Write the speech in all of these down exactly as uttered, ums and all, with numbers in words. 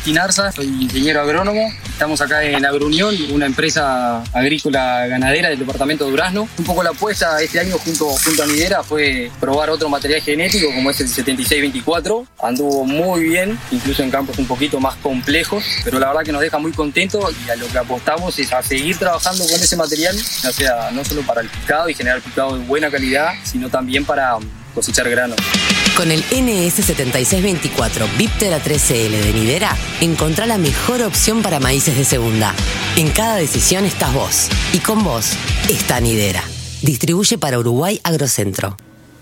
Agustín Arza, soy ingeniero agrónomo. Estamos acá en Agrounión, una empresa agrícola ganadera del departamento de Durazno. Un poco la apuesta este año junto, junto a Nidera fue probar otro material genético como es el setenta y seis veinticuatro. Anduvo muy bien, incluso en campos un poquito más complejos, pero la verdad que nos deja muy contentos y a lo que apostamos es a seguir trabajando con ese material, ya sea no solo para el picado y generar picado de buena calidad, sino también para cosechar grano. Con el N S setenta y seis veinticuatro Viptera tres L de Nidera, encontrá la mejor opción para maíces de segunda. En cada decisión estás vos, y con vos está Nidera. Distribuye para Uruguay Agrocentro.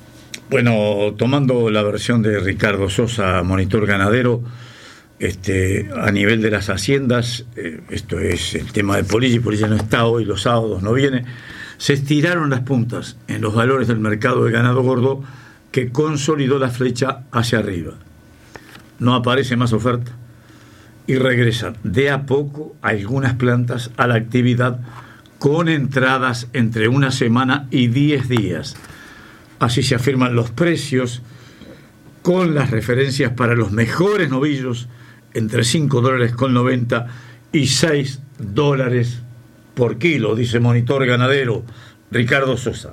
Bueno, tomando la versión de Ricardo Sosa, monitor ganadero, este, a nivel de las haciendas, eh, esto es el tema de Polilla, y Polilla no está hoy, los sábados no viene, se estiraron las puntas en los valores del mercado de ganado gordo, que consolidó la flecha hacia arriba. No aparece más oferta y regresan de a poco algunas plantas a la actividad con entradas entre una semana y diez días. Así se afirman los precios con las referencias para los mejores novillos entre cinco dólares con noventa y seis dólares por kilo, dice monitor ganadero Ricardo Sosa.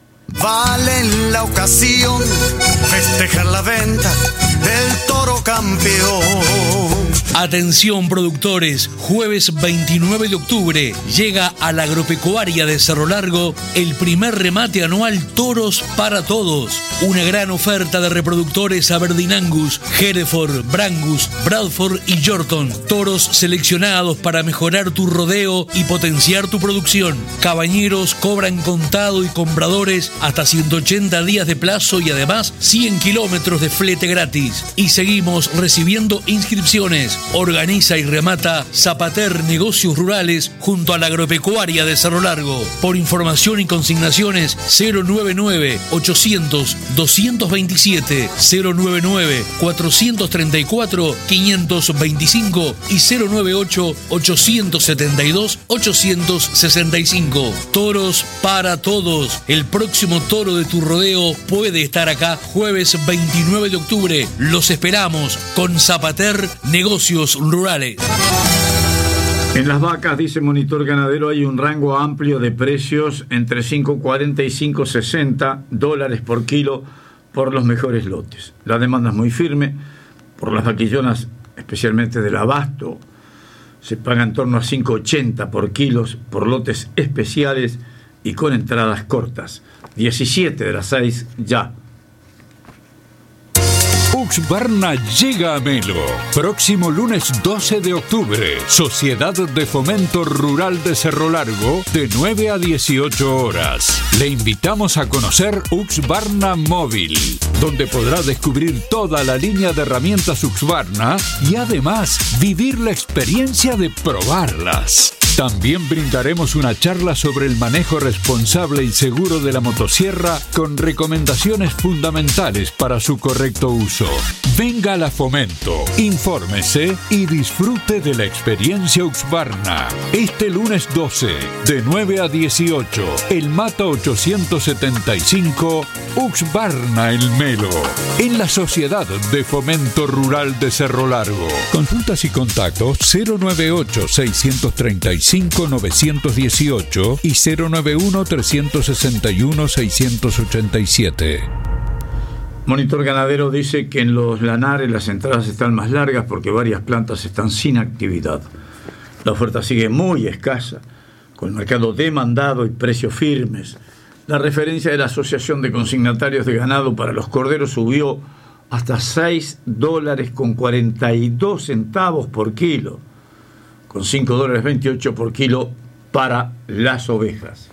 Vale en la ocasión festejar la venta del toro campeón. Atención productores, jueves veintinueve de octubre llega a la agropecuaria de Cerro Largo el primer remate anual Toros para Todos. Una gran oferta de reproductores Aberdeen Angus, Hereford, Brangus, Bradford y Yorkton. Toros seleccionados para mejorar tu rodeo y potenciar tu producción. Cabañeros cobran contado y compradores hasta ciento ochenta días de plazo y además cien kilómetros de flete gratis. Y seguimos recibiendo inscripciones. Organiza y remata Zapater Negocios Rurales junto a la agropecuaria de Cerro Largo. Por información y consignaciones cero noventa y nueve, ochocientos, doscientos veintisiete, cero noventa y nueve, cuatrocientos treinta y cuatro, quinientos veinticinco y cero noventa y ocho, ochocientos setenta y dos, ochocientos sesenta y cinco. Toros para todos. El próximo toro de tu rodeo puede estar acá jueves veintinueve de octubre. Los esperamos con Zapater Negocios Rurales. En las vacas, dice monitor ganadero, hay un rango amplio de precios entre cinco cuarenta y cinco sesenta dólares por kilo por los mejores lotes. La demanda es muy firme por las vaquillonas, especialmente del abasto. Se paga en torno a cinco ochenta por kilos por lotes especiales y con entradas cortas. diecisiete de las seis ya. Husqvarna llega a Melo. Próximo lunes doce de octubre. Sociedad de Fomento Rural de Cerro Largo, de nueve a dieciocho horas. Le invitamos a conocer Husqvarna Móvil, donde podrá descubrir toda la línea de herramientas Husqvarna y además vivir la experiencia de probarlas. También brindaremos una charla sobre el manejo responsable y seguro de la motosierra con recomendaciones fundamentales para su correcto uso. Venga a la Fomento, infórmese y disfrute de la experiencia Husqvarna. Este lunes doce, de nueve a dieciocho, el Mata ochocientos setenta y cinco, Husqvarna El Melo, en la Sociedad de Fomento Rural de Cerro Largo. Consultas y contactos cero noventa y ocho, seiscientos treinta y cinco, novecientos dieciocho y cero noventa y uno, trescientos sesenta y uno, seiscientos ochenta y siete. Monitor ganadero dice que en los lanares las entradas están más largas porque varias plantas están sin actividad. La oferta sigue muy escasa, con el mercado demandado y precios firmes. La referencia de la Asociación de Consignatarios de Ganado para los corderos subió hasta seis dólares con cuarenta y dos centavos por kilo, con cinco dólares veintiocho por kilo para las ovejas.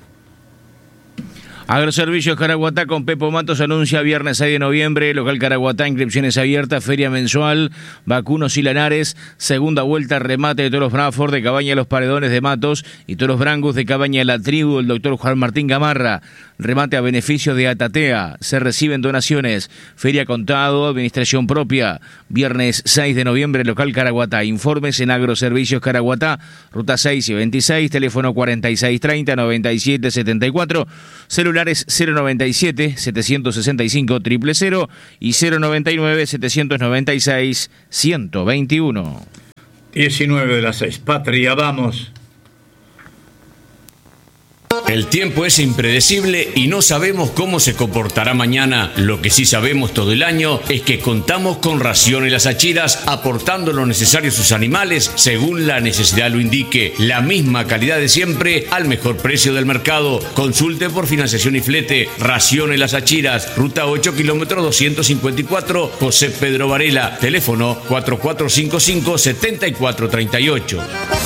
Agroservicios Caraguatá con Pepo Matos anuncia viernes seis de noviembre, local Caraguatá, inscripciones abiertas, feria mensual, vacunos y lanares, segunda vuelta, remate de toros Bradford de Cabaña Los Paredones de Matos y toros Brangus de Cabaña La Tribu, el doctor Juan Martín Gamarra, remate a beneficio de Atatea, se reciben donaciones, feria contado, administración propia, viernes seis de noviembre, local Caraguatá, informes en Agroservicios Caraguatá, ruta seis y veintiséis, teléfono cuarenta y seis treinta, noventa y siete setenta y cuatro, celulares cero noventa y siete, setecientos sesenta y cinco, cero cero cero y cero noventa y nueve, setecientos noventa y seis, ciento veintiuno. diecinueve de las seis. Patria, vamos. El tiempo es impredecible y no sabemos cómo se comportará mañana. Lo que sí sabemos todo el año es que contamos con Raciones Las Achiras, aportando lo necesario a sus animales según la necesidad lo indique. La misma calidad de siempre al mejor precio del mercado. Consulte por financiación y flete. Raciones Las Achiras, ruta ocho, kilómetro doscientos cincuenta y cuatro, José Pedro Varela. Teléfono cuatro cuatro cinco cinco, siete cuatro tres ocho.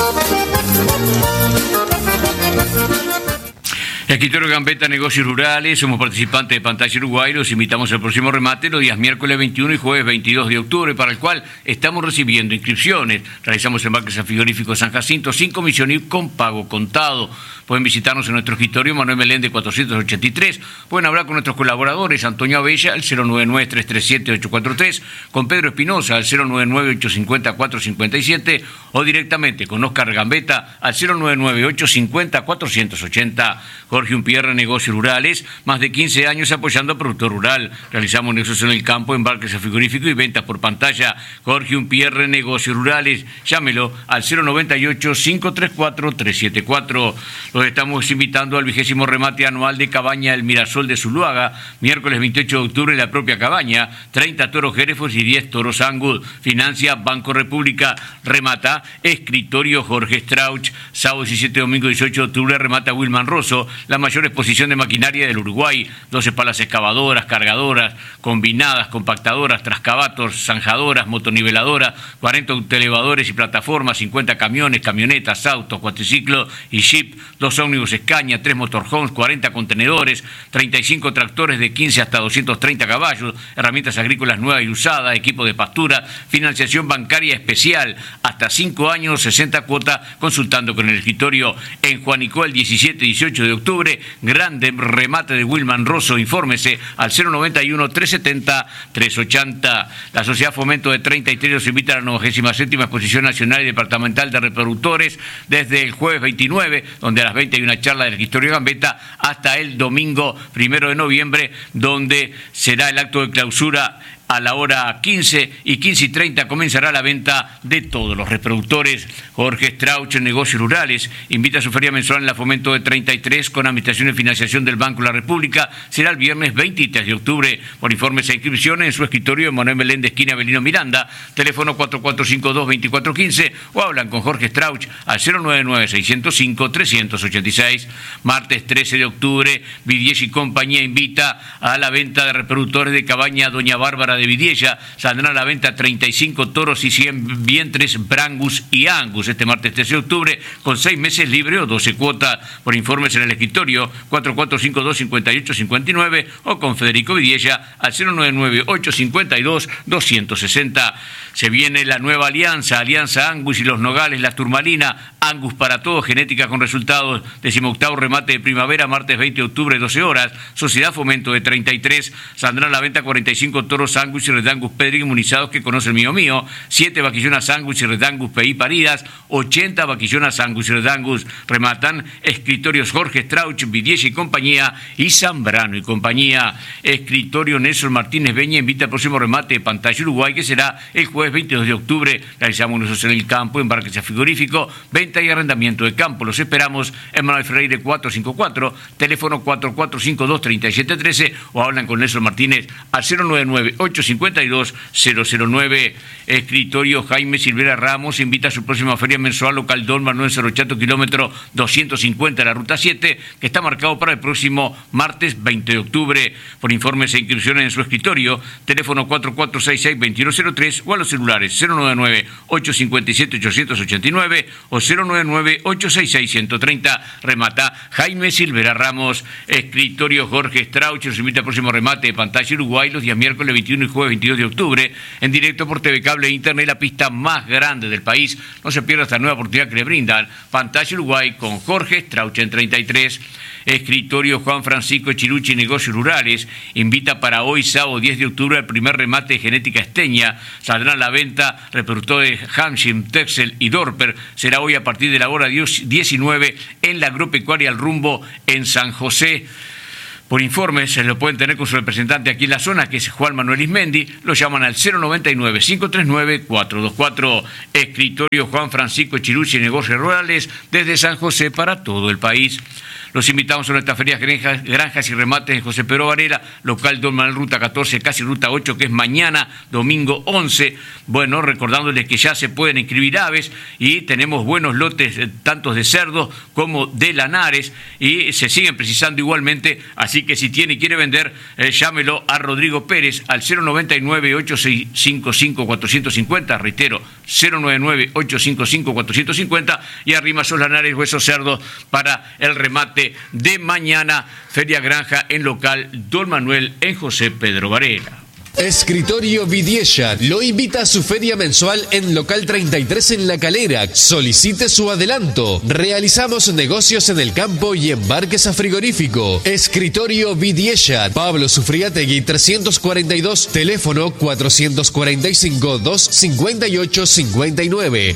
Escritorio Gambetta, Negocios Rurales, somos participantes de Pantalla Uruguay, los invitamos al próximo remate los días miércoles veintiuno y jueves veintidós de octubre, para el cual estamos recibiendo inscripciones. Realizamos embarques a frigorífico San Jacinto sin comisión y con pago contado. Pueden visitarnos en nuestro escritorio Manuel Meléndez cuatrocientos ochenta y tres. Pueden hablar con nuestros colaboradores, Antonio Abella, al cero nueve nueve, tres tres siete, ocho cuatro tres, con Pedro Espinosa, al cero nueve nueve, ocho cinco cero, cuatro cinco siete, o directamente con Oscar Gambetta, al cero nueve nueve, ocho cinco cero, cuatro ocho cero. Jorge Umpierre, Negocios Rurales, más de quince años apoyando a productor rural. Realizamos negocios en el campo, embarques a frigorífico y ventas por pantalla. Jorge Umpierre, Negocios Rurales, llámelo al cero noventa y ocho, cinco tres cuatro, tres siete cuatro. Los estamos invitando al vigésimo remate anual de Cabaña El Mirasol de Zuluaga, miércoles veintiocho de octubre en la propia cabaña, treinta toros Hereford y diez toros Angus. Financia Banco República. Remata Escritorio Jorge Strauch. Sábado diecisiete, domingo dieciocho de octubre remata Wilman Rosso, la mayor exposición de maquinaria del Uruguay. doce palas excavadoras, cargadoras, combinadas, compactadoras, trascavatos, zanjadoras, motoniveladoras, cuarenta autoelevadores y plataformas, cincuenta camiones, camionetas, autos, cuatriciclos y jeep, dos ómnibus Scania, tres motorhomes, cuarenta contenedores, treinta y cinco tractores de quince hasta doscientos treinta caballos, herramientas agrícolas nuevas y usadas, equipo de pastura, financiación bancaria especial, hasta cinco años, sesenta cuotas, consultando con el escritorio en Juanico el diecisiete y dieciocho de octubre, grande remate de Wilman Rosso. Infórmese al cero noventa y uno, trescientos setenta, trescientos ochenta. La Sociedad Fomento de treinta y tres los invita a la novagésima séptima Exposición Nacional y Departamental de Reproductores desde el jueves veintinueve, donde a las veinte hay una charla del escritorio Gambetta, hasta el domingo primero de noviembre, donde será el acto de clausura a la hora quince, y quince y treinta comenzará la venta de todos los reproductores. Jorge Strauch, en Negocios Rurales, invita a su feria mensual en la Fomento de treinta y tres con administración y financiación del Banco de la República. Será el viernes veintitrés de octubre. Por informes e inscripciones en su escritorio en Manuel Meléndez, esquina Avelino Miranda, teléfono cuatro cuatro cinco dos, dos cuatro uno cinco, o hablan con Jorge Strauch al cero nueve nueve, seis cero cinco, tres ocho seis. Martes trece de octubre, Vidiella y compañía invita a la venta de reproductores de Cabaña Doña Bárbara de Vidiella. Saldrán a la venta treinta y cinco toros y cien vientres Brangus y Angus este martes trece de octubre, con seis meses libre o doce cuotas. Por informes en el escritorio cuatro cuatro cinco dos, cinco ocho cinco nueve, o con Federico Vidiella al cero nueve nueve, ocho cinco dos, dos seis cero. Se viene la nueva alianza, Alianza Angus y Los Nogales, La Turmalina, Angus para todos, genética con resultados, decimoctavo remate de primavera, martes veinte de octubre, doce horas. Sociedad Fomento de treinta y tres, saldrán a la venta cuarenta y cinco toros Angus y Red Angus Pedri inmunizados que conoce el mío mío, siete vaquillonas Angus y Red Angus P I paridas, ochenta vaquillonas Angus y Red Angus. Rematan escritorios Jorge Strauch, Vidiella y compañía, y Zambrano y compañía. Escritorio Nelson Martínez Beña invita al próximo remate de Pantalla Uruguay, que será el jueves veintidós de octubre. Realizamos nosotros en el campo, embarques a frigorífico, venta y arrendamiento de campo. Los esperamos en Manuel Freire cuatrocientos cincuenta y cuatro, teléfono cuatro cuatro cinco dos, tres siete uno tres, o hablan con Nelson Martínez al cero nueve nueve, ocho cinco dos, cero cero nueve. Escritorio Jaime Silvera Ramos invita a su próxima feria mensual local Don Manuel Cerrochato, kilómetro doscientos cincuenta de la ruta siete, que está marcado para el próximo martes veinte de octubre. Por informes e inscripciones en su escritorio, teléfono cuatro cuatro seis seis, dos uno cero tres, o a los celulares cero nueve nueve, ocho cinco siete, ocho ocho nueve o cero nueve nueve, ocho seis seis, uno tres cero. Remata Jaime Silvera Ramos. Escritorio Jorge Strauch nos invita al próximo remate de Pantalla Uruguay los días miércoles veintiuno y jueves veintidós de octubre, en directo por T V Cable e Internet, la pista más grande del país. No se pierda esta nueva oportunidad que le brindan Pantalla Uruguay con Jorge Strauch en treinta y tres. Escritorio Juan Francisco Chiruchi, Negocios Rurales, invita para hoy, sábado diez de octubre, al primer remate de genética esteña. Saldrán a la venta reproductores Hampshire, Texel y Dorper. Será hoy a partir de la hora diecinueve en la agropecuaria El Rumbo en San José. Por informes se lo pueden tener con su representante aquí en la zona, que es Juan Manuel Ismendi. Lo llaman al cero noventa y nueve, cinco tres nueve, cuatro dos cuatro. Escritorio Juan Francisco Chirucci, Negocios Rurales, desde San José para todo el país. Los invitamos a nuestras ferias granjas, granjas y remates en José Pedro Varela, local Don Manuel Ruta catorce, casi Ruta ocho, que es mañana, domingo once. Bueno, recordándoles que ya se pueden inscribir aves y tenemos buenos lotes, eh, tanto de cerdos como de lanares, y se siguen precisando igualmente, así que si tiene y quiere vender, eh, llámelo a Rodrigo Pérez al cero noventa y nueve, ocho seis cinco cinco, cuatro cinco cero, reitero, cero noventa y nueve, ocho cinco cinco, cuatro cinco cero, y arrima esos lanares o esos cerdos para el remate de mañana, Feria Granja en local Don Manuel en José Pedro Varela. Escritorio Vidiella lo invita a su feria mensual en local treinta y tres en La Calera. Solicite su adelanto. Realizamos negocios en el campo y embarques a frigorífico. Escritorio Vidiella, Pablo Sufriategui trescientos cuarenta y dos, teléfono cuatrocientos cuarenta y cinco, doscientos cincuenta y ocho cincuenta y nueve.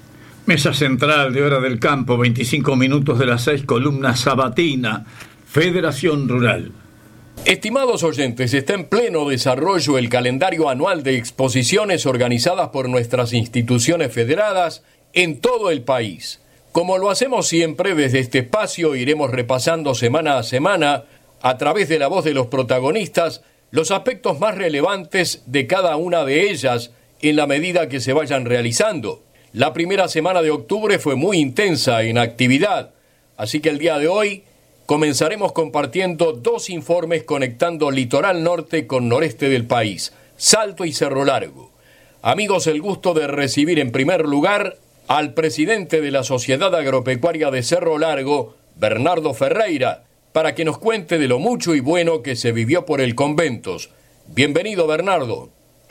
Mesa central de Hora del Campo, veinticinco minutos de las seis, columna sabatina, Federación Rural. Estimados oyentes, está en pleno desarrollo el calendario anual de exposiciones organizadas por nuestras instituciones federadas en todo el país. Como lo hacemos siempre desde este espacio, iremos repasando semana a semana, a través de la voz de los protagonistas, los aspectos más relevantes de cada una de ellas en la medida que se vayan realizando. La primera semana de octubre fue muy intensa en actividad, así que el día de hoy comenzaremos compartiendo dos informes conectando litoral norte con noreste del país, Salto y Cerro Largo. Amigos, el gusto de recibir en primer lugar al presidente de la Sociedad Agropecuaria de Cerro Largo, Bernardo Ferreira, para que nos cuente de lo mucho y bueno que se vivió por el Conventos. Bienvenido, Bernardo.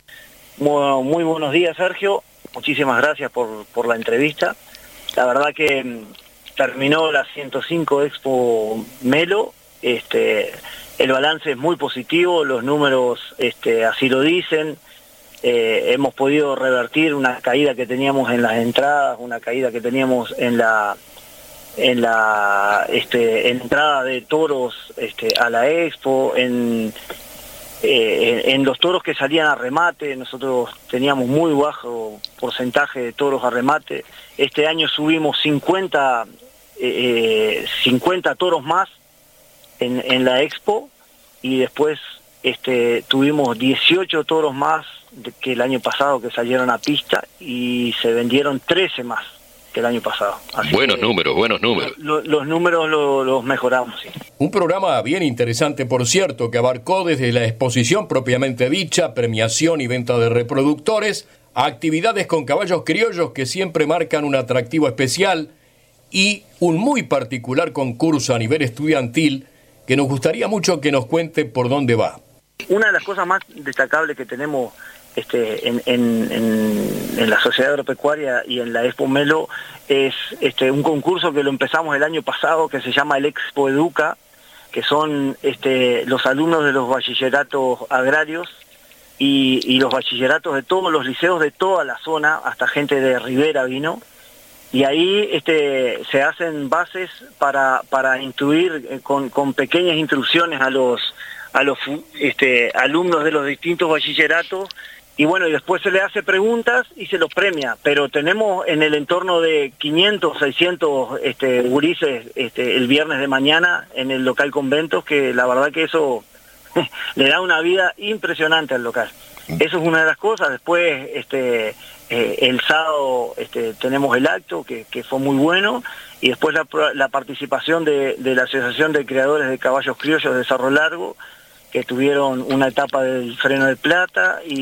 Muy, muy buenos días, Sergio. Muchísimas gracias por, por la entrevista. La verdad que terminó la ciento cinco Expo Melo. Este, el balance es muy positivo, los números este, así lo dicen. Eh, hemos podido revertir una caída que teníamos en las entradas, una caída que teníamos en la en la este, entrada de toros este, a la Expo, en Eh, en los toros que salían a remate. Nosotros teníamos muy bajo porcentaje de toros a remate. Este año subimos cincuenta, eh, cincuenta toros más en, en la Expo, y después este, tuvimos dieciocho toros más que el año pasado que salieron a pista, y se vendieron trece más que el año pasado. Así buenos números, buenos números. Lo, los números lo, los mejoramos, sí. Un programa bien interesante, por cierto, que abarcó desde la exposición propiamente dicha, premiación y venta de reproductores, a actividades con caballos criollos que siempre marcan un atractivo especial, y un muy particular concurso a nivel estudiantil que nos gustaría mucho que nos cuente por dónde va. Una de las cosas más destacables que tenemos Este, en, en, en, en la Sociedad Agropecuaria y en la Expo Melo es este, un concurso que lo empezamos el año pasado, que se llama el Expo Educa, que son este, los alumnos de los bachilleratos agrarios y, y los bachilleratos de todos los liceos de toda la zona, hasta gente de Rivera vino, y ahí este, se hacen bases para, para instruir eh, con, con pequeñas instrucciones a los, a los este, alumnos de los distintos bachilleratos. Y bueno, y después se le hace preguntas y se los premia, pero tenemos en el entorno de quinientos, seiscientos este, gurises este, el viernes de mañana en el local Conventos, que la verdad que eso le da una vida impresionante al local. Eso es una de las cosas. Después este, eh, el sábado este, tenemos el acto, que, que fue muy bueno, y después la, la participación de, de la Asociación de Creadores de Caballos Criollos de Cerro Largo, que tuvieron una etapa del freno de plata y,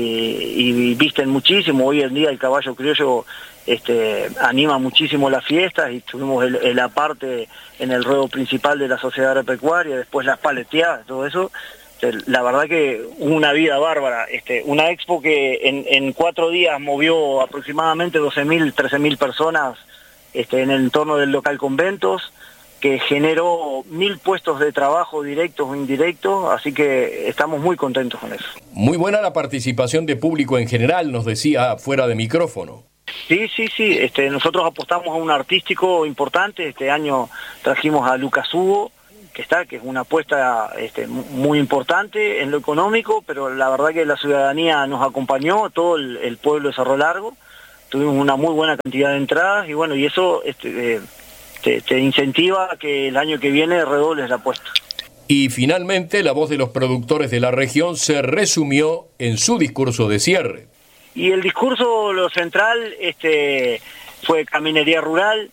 y visten muchísimo. Hoy en día el caballo criollo este, anima muchísimo las fiestas, y tuvimos el, el aparte en el ruedo principal de la Sociedad Agropecuaria, después las paleteadas, todo eso. La verdad que una vida bárbara. Este, una expo que en, en cuatro días movió aproximadamente doce mil, trece mil personas este, en el entorno del local Conventos, que generó mil puestos de trabajo directos o indirectos, así que estamos muy contentos con eso. Muy buena la participación de público en general, nos decía fuera de micrófono. Sí, sí, sí, este, nosotros apostamos a un artístico importante. Este año trajimos a Lucas Hugo, que está, que es una apuesta este, muy importante en lo económico, pero la verdad que la ciudadanía nos acompañó, todo el, el pueblo de Cerro Largo, tuvimos una muy buena cantidad de entradas y bueno, y eso este, te, te incentiva a que el año que viene redobles la apuesta. Y finalmente la voz de los productores de la región se resumió en su discurso de cierre. Y el discurso, lo central, este, fue caminería rural,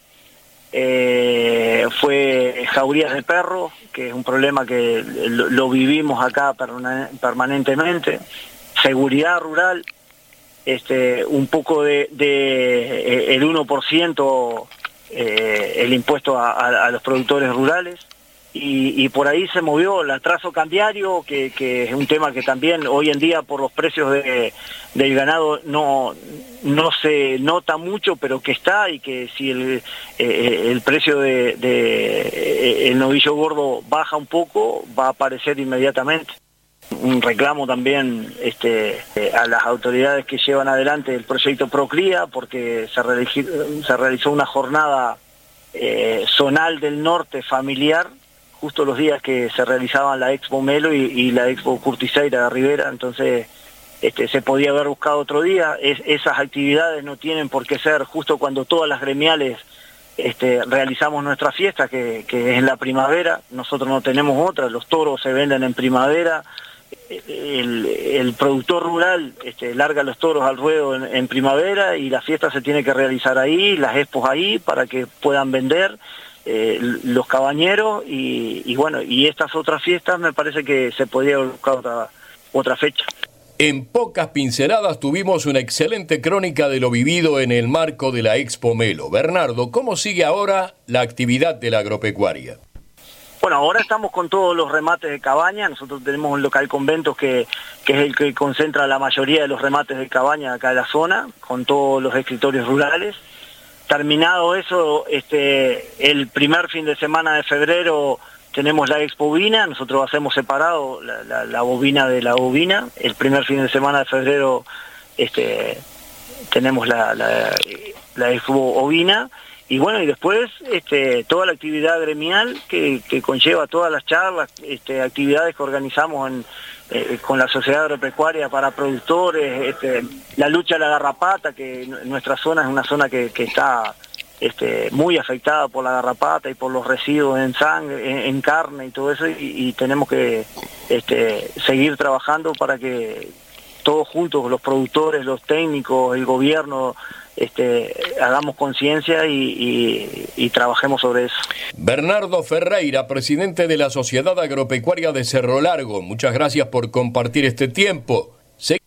eh, fue jaurías de perro, que es un problema que lo, lo vivimos acá permanentemente, seguridad rural, este, un poco de, de eh, el uno por ciento eh, el impuesto a, a, a los productores rurales. Y, y por ahí se movió el atraso cambiario, que, que es un tema que también hoy en día por los precios de, del ganado no, no se nota mucho, pero que está, y que si el, eh, el precio de, de el novillo gordo baja un poco, va a aparecer inmediatamente. Un reclamo también este, eh, a las autoridades que llevan adelante el proyecto Procría, porque se realizó, se realizó una jornada eh, zonal del norte familiar, justo los días que se realizaban la Expo Melo y, y la Expo Curtiseira de Rivera, entonces este, se podía haber buscado otro día. Es, esas actividades no tienen por qué ser justo cuando todas las gremiales este, realizamos nuestra fiesta, que, que es en la primavera. Nosotros no tenemos otra, los toros se venden en primavera, el, el productor rural este, larga los toros al ruedo en, en primavera, y la fiesta se tiene que realizar ahí, las expos ahí, para que puedan vender Eh, los cabañeros y, y bueno, y estas otras fiestas me parece que se podría buscar otra, otra fecha. En pocas pinceladas tuvimos una excelente crónica de lo vivido en el marco de la Expo Melo. Bernardo, ¿cómo sigue ahora la actividad de la agropecuaria? Bueno, ahora estamos con todos los remates de cabaña. Nosotros tenemos un local conventos que, que es el que concentra la mayoría de los remates de cabaña acá de la zona, con todos los escritorios rurales. Terminado eso, este, el primer fin de semana de febrero tenemos la Expo Bovina. Nosotros hacemos separado la, la, la bovina de la bovina. El primer fin de semana de febrero este, tenemos la, la, la Expo Bovina. Y bueno, y después este, toda la actividad gremial que, que conlleva todas las charlas, este, actividades que organizamos en, eh, con la Sociedad Agropecuaria para productores, este, la lucha a la garrapata, que nuestra zona es una zona que, que está este, muy afectada por la garrapata y por los residuos en sangre, en, en carne y todo eso, y, y tenemos que este, seguir trabajando para que todos juntos, los productores, los técnicos, el gobierno, Este, hagamos conciencia y, y, y trabajemos sobre eso. Bernardo Ferreira, presidente de la Sociedad Agropecuaria de Cerro Largo, muchas gracias por compartir este tiempo. Se...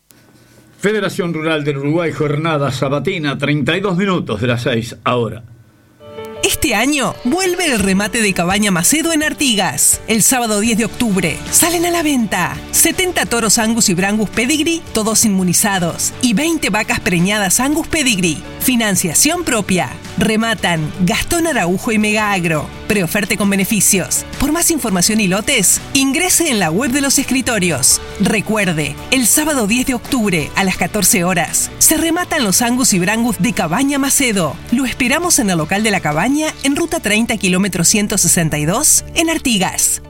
Federación Rural del Uruguay, jornada sabatina, treinta y dos minutos de las seis ahora. Este año vuelve el remate de Cabaña Macedo en Artigas. El sábado diez de octubre salen a la venta setenta toros Angus y Brangus Pedigree, todos inmunizados, y veinte vacas preñadas Angus Pedigree. Financiación propia. Rematan Gastón Araujo y Mega Agro. Preoferte con beneficios. Por más información y lotes, ingrese en la web de los escritorios. Recuerde, el sábado diez de octubre a las catorce horas se rematan los Angus y Brangus de Cabaña Macedo. Lo esperamos en el local de la Cabaña en ruta treinta, kilómetro ciento sesenta y dos, en Artigas.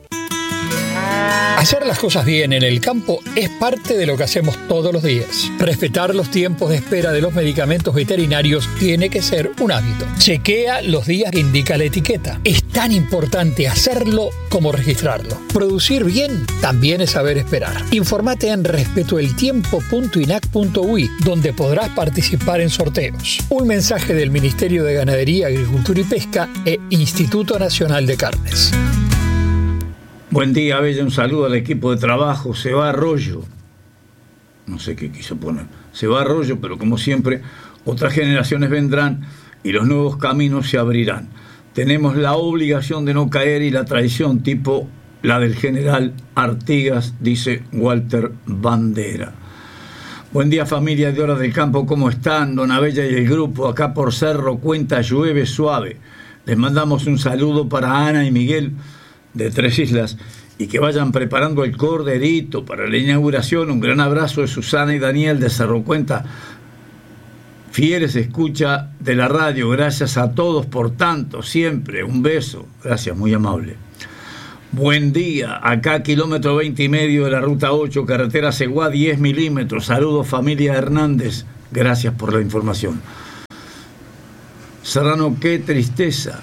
Hacer las cosas bien en el campo es parte de lo que hacemos todos los días. Respetar los tiempos de espera de los medicamentos veterinarios tiene que ser un hábito. Chequea los días que indica la etiqueta. Es tan importante hacerlo como registrarlo. Producir bien también es saber esperar. Informate en respetoeltiempo punto inac punto uy, donde podrás participar en sorteos. Un mensaje del Ministerio de Ganadería, Agricultura y Pesca e Instituto Nacional de Carnes. Buen día, Bella, un saludo al equipo de trabajo. Se va Arroyo. No sé qué quiso poner. Se va Arroyo, pero como siempre, otras generaciones vendrán y los nuevos caminos se abrirán. Tenemos la obligación de no caer y la traición tipo la del general Artigas, dice Walter Bandera. Buen día, familia de Horas del Campo, ¿cómo están? Don Abella y el grupo, acá por Cerro Cuenta llueve suave. Les mandamos un saludo para Ana y Miguel de Tres Islas, y que vayan preparando el corderito para la inauguración. Un gran abrazo de Susana y Daniel de Cerro Cuenta. fieles escucha de la radio, gracias a todos por tanto, siempre, un beso, gracias, muy amable. Buen día, acá kilómetro veinte y medio de la ruta ocho, carretera Seguá, diez milímetros, saludos familia Hernández, gracias por la información. Serrano, qué tristeza.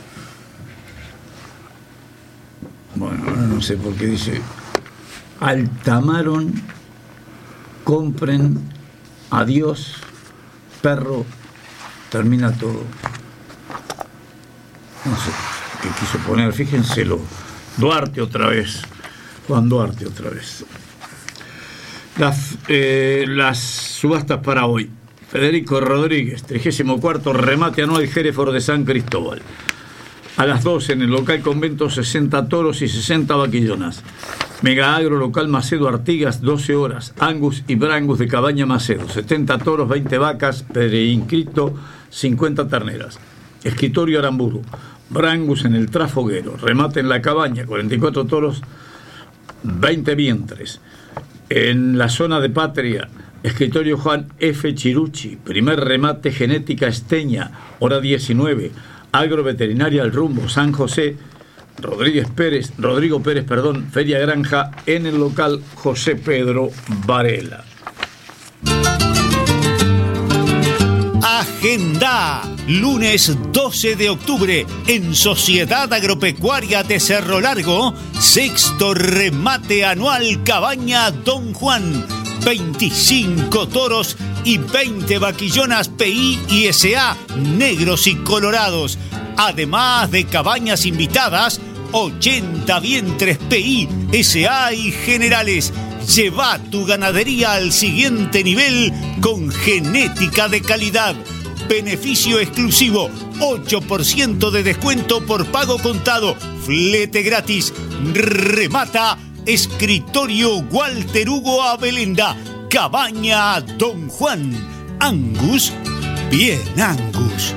Bueno, ahora no sé por qué dice, Altamaron, compren, adiós, perro, termina todo. No sé qué quiso poner, fíjenselo. Duarte otra vez, Juan Duarte otra vez. Las, eh, las subastas para hoy. Federico Rodríguez, trigésimo cuarto remate anual Hereford de San Cristóbal. A las doce en el local Convento, sesenta toros y sesenta vaquillonas. Mega Agro local Macedo Artigas, doce horas. Angus y Brangus de Cabaña Macedo, setenta toros, veinte vacas, preinscrito, cincuenta terneras. Escritorio Aramburu. Brangus en el Trafoguero, remate en la Cabaña, cuarenta y cuatro toros, veinte vientres. En la zona de Patria, escritorio Juan F. Chirucci, primer remate Genética Esteña, hora diecinueve. Agroveterinaria El Rumbo, San José, Rodríguez Pérez, Rodrigo Pérez, perdón, Feria Granja, en el local José Pedro Varela. Agenda, lunes doce de octubre, en Sociedad Agropecuaria de Cerro Largo, sexto remate anual Cabaña Don Juan, veinticinco toros y veinte vaquillonas P I y S A, negros y colorados, además de cabañas invitadas, ochenta vientres P I, S A y generales. Lleva tu ganadería al siguiente nivel con genética de calidad. Beneficio exclusivo, ocho por ciento de descuento por pago contado, flete gratis. Remata Escritorio Walter Hugo Abelenda, Cabaña Don Juan. Angus, bien Angus.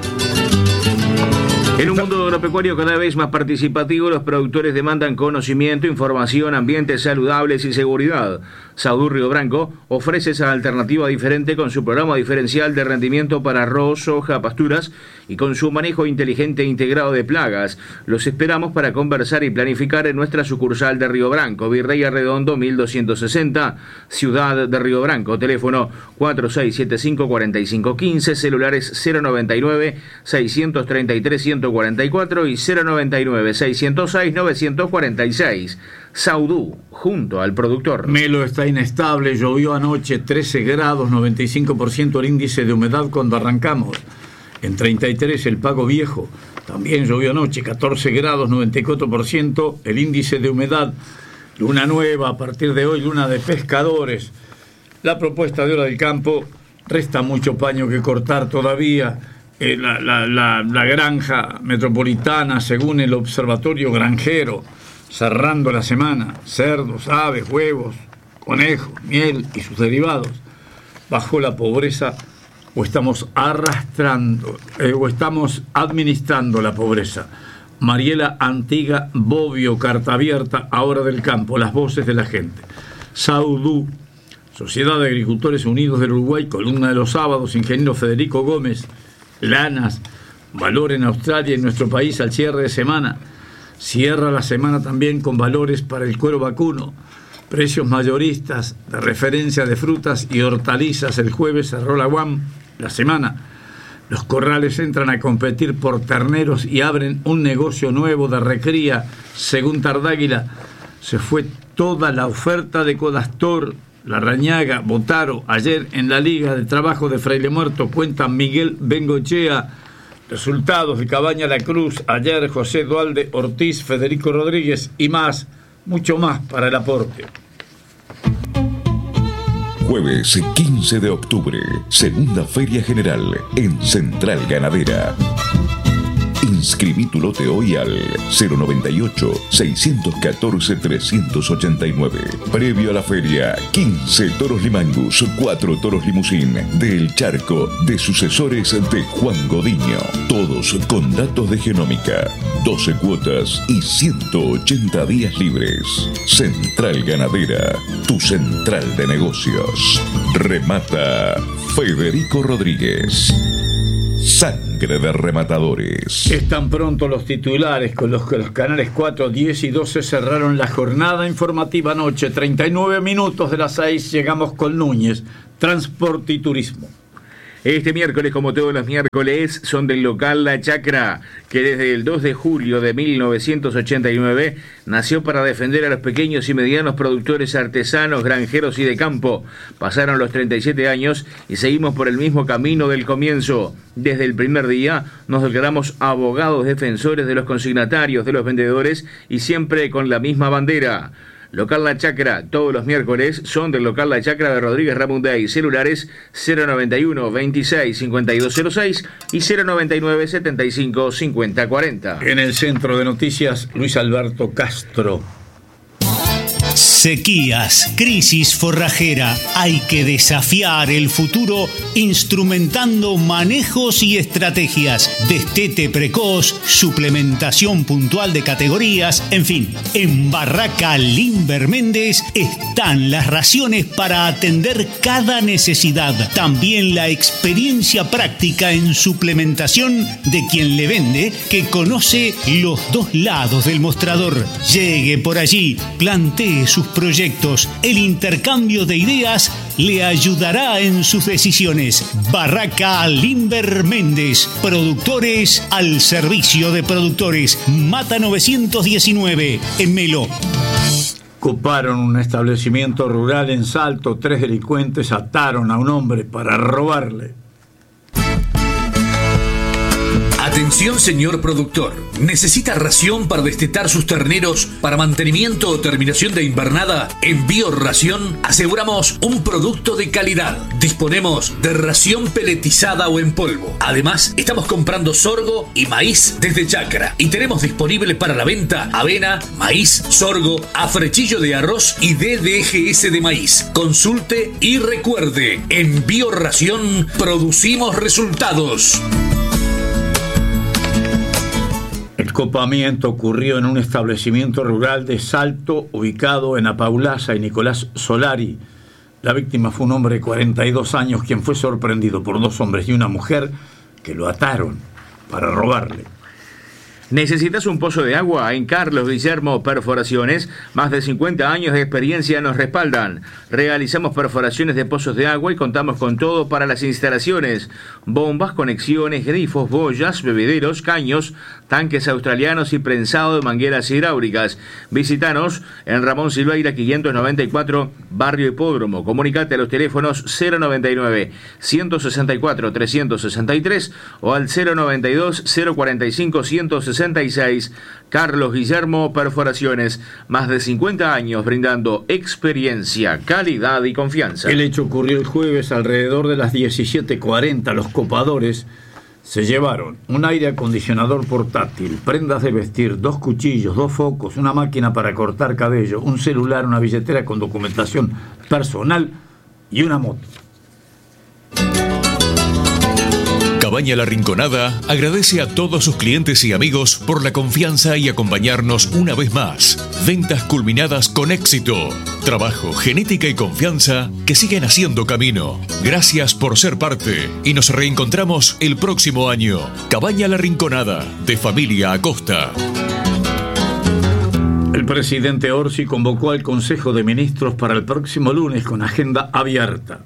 En un mundo agropecuario cada vez más participativo, los productores demandan conocimiento, información, ambientes saludables y seguridad. Saudú Río Branco ofrece esa alternativa diferente con su programa diferencial de rendimiento para arroz, soja, pasturas y con su manejo inteligente e integrado de plagas. Los esperamos para conversar y planificar en nuestra sucursal de Río Branco, Virrey Arredondo mil doscientos sesenta, Ciudad de Río Branco. Teléfono cuatro seis siete cinco, cuatro cinco uno cinco, celulares cero noventa y nueve, seiscientos treinta y tres, ciento cuarenta y cuatro y cero noventa y nueve, seiscientos seis, novecientos cuarenta y seis. Saudú, junto al productor. Melo está inestable, llovió anoche trece grados, noventa y cinco por ciento el índice de humedad cuando arrancamos. En treinta y tres el Pago Viejo, también llovió anoche, catorce grados, noventa y cuatro por ciento el índice de humedad. Luna nueva, a partir de hoy, luna de pescadores. La propuesta de Hora del Campo, resta mucho paño que cortar todavía. Eh, la, la, la, la granja metropolitana, según el Observatorio Granjero, cerrando la semana, cerdos, aves, huevos, conejos, miel y sus derivados, bajo la pobreza, o estamos arrastrando, eh, o estamos administrando la pobreza. Mariela Antiga Bobbio, carta abierta a Hora del Campo, las voces de la gente. Saudú, Sociedad de Agricultores Unidos del Uruguay, columna de los sábados, ingeniero Federico Gómez. Lanas, valor en Australia y en nuestro país al cierre de semana. Cierra la semana también con valores para el cuero vacuno. Precios mayoristas de referencia de frutas y hortalizas. El jueves cerró la U A M la semana. Los corrales entran a competir por terneros y abren un negocio nuevo de recría. Según Tardáguila, se fue toda la oferta de Codastor, Larrañaga, Botaro. Ayer en la Liga de Trabajo de Fraile Muerto cuenta Miguel Bengochea. Resultados de Cabaña La Cruz, ayer José Dualde Ortiz, Federico Rodríguez y más, mucho más para el aporte. Jueves quince de octubre, segunda Feria General en Central Ganadera. Inscribí tu lote hoy al cero noventa y ocho, seiscientos catorce, trescientos ochenta y nueve. Previo a la feria, quince toros Limangus, cuatro toros limusín del Charco, de sucesores de Juan Godiño. Todos con datos de genómica, doce cuotas y ciento ochenta días libres. Central Ganadera, tu central de negocios. Remata Federico Rodríguez. Sangre de rematadores. Están pronto los titulares con los que los canales cuatro, diez y doce cerraron la jornada informativa anoche. treinta y nueve minutos de las seis llegamos con Núñez, Transporte y Turismo. Este miércoles, como todos los miércoles, son del local La Chacra, que desde el dos de julio de mil novecientos ochenta y nueve nació para defender a los pequeños y medianos productores artesanos, granjeros y de campo. Pasaron los treinta y siete años y seguimos por el mismo camino del comienzo. Desde el primer día nos declaramos abogados defensores de los consignatarios, de los vendedores y siempre con la misma bandera. Local La Chacra, todos los miércoles son del local La Chacra de Rodríguez Ramunday. Celulares cero noventa y uno, veintiséis, cincuenta y dos cero seis y cero noventa y nueve, setenta y cinco, cincuenta cuarenta. En el centro de noticias, Luis Alberto Castro. Sequías, crisis forrajera. Hay que desafiar el futuro instrumentando manejos y estrategias. Destete precoz, suplementación puntual de categorías, en fin. En Barraca Limber Méndez están las raciones para atender cada necesidad. También la experiencia práctica en suplementación de quien le vende, que conoce los dos lados del mostrador. Llegue por allí, plantee sus proyectos. El intercambio de ideas le ayudará en sus decisiones. Barraca Limber Méndez, productores al servicio de productores. Mata novecientos diecinueve en Melo. Coparon un establecimiento rural en Salto. Tres delincuentes ataron a un hombre para robarle. Atención, señor productor. ¿Necesita ración para destetar sus terneros para mantenimiento o terminación de invernada? En Bioración aseguramos un producto de calidad. Disponemos de ración peletizada o en polvo. Además, estamos comprando sorgo y maíz desde Chacra. Y tenemos disponible para la venta avena, maíz, sorgo, afrechillo de arroz y D D G S de maíz. Consulte y recuerde, en Bioración producimos resultados. El copamiento ocurrió en un establecimiento rural de Salto, ubicado en Apaulaza y Nicolás Solari. La víctima fue un hombre de cuarenta y dos años, quien fue sorprendido por dos hombres y una mujer que lo ataron para robarle. ¿Necesitas un pozo de agua? En Carlos Guillermo Perforaciones, más de cincuenta años de experiencia nos respaldan. Realizamos perforaciones de pozos de agua y contamos con todo para las instalaciones: bombas, conexiones, grifos, boyas, bebederos, caños, tanques australianos y prensado de mangueras hidráulicas. Visítanos en Ramón Silveira quinientos noventa y cuatro, Barrio Hipódromo. Comunicate a los teléfonos cero noventa y nueve, ciento sesenta y cuatro, trescientos sesenta y tres o al cero noventa y dos, cero cuarenta y cinco, ciento sesenta y seis. Carlos Guillermo Perforaciones, más de cincuenta años brindando experiencia, calidad y confianza. El hecho ocurrió el jueves alrededor de las diecisiete cuarenta. Los copadores se llevaron un aire acondicionador portátil, prendas de vestir, dos cuchillos, dos focos, una máquina para cortar cabello, un celular, una billetera con documentación personal y una moto. Cabaña La Rinconada agradece a todos sus clientes y amigos por la confianza y acompañarnos una vez más. Ventas culminadas con éxito. Trabajo, genética y confianza que siguen haciendo camino. Gracias por ser parte y nos reencontramos el próximo año. Cabaña La Rinconada, de Familia Acosta. El presidente Orsi convocó al Consejo de Ministros para el próximo lunes con agenda abierta.